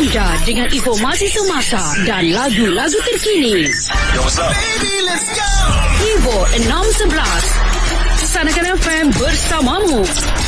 anda dengan informasi semasa dan lagu-lagu terkini. Yo, what's up? Baby, let's go! Ivo 611 Sanakan FM bersamamu.